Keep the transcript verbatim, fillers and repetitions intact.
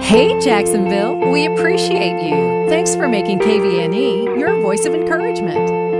Hey, Jacksonville, we appreciate you. Thanks for making K V N E your voice of encouragement.